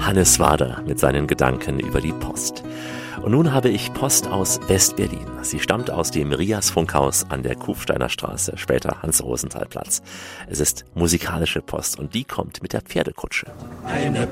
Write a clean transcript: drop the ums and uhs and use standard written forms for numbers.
Hannes Wader mit seinen Gedanken über die Post. Und nun habe ich Post aus West-Berlin. Sie stammt aus dem Rias Funkhaus an der Kufsteiner Straße, später Hans-Rosenthal-Platz. Es ist musikalische Post und die kommt mit der Pferdekutsche. Eine